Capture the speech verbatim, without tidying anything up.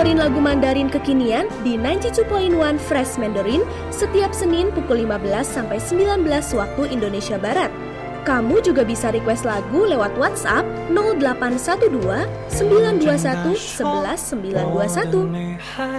dengerin lagu Mandarin kekinian di sembilan puluh dua koma satu Fresh Mandarin setiap Senin pukul lima belas sampai sembilan belas waktu Indonesia Barat. Kamu juga bisa request lagu lewat WhatsApp nol delapan satu dua sembilan dua satu satu satu sembilan dua satu.